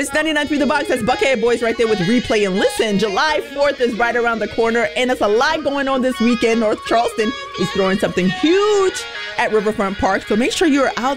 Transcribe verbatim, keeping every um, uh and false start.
It's ninety-nine through the box. That's Buckhead Boys right there with Replay and Listen. July fourth is right around the corner, and it's a lot going on this weekend. North Charleston is throwing something huge at Riverfront Park, so make sure you're out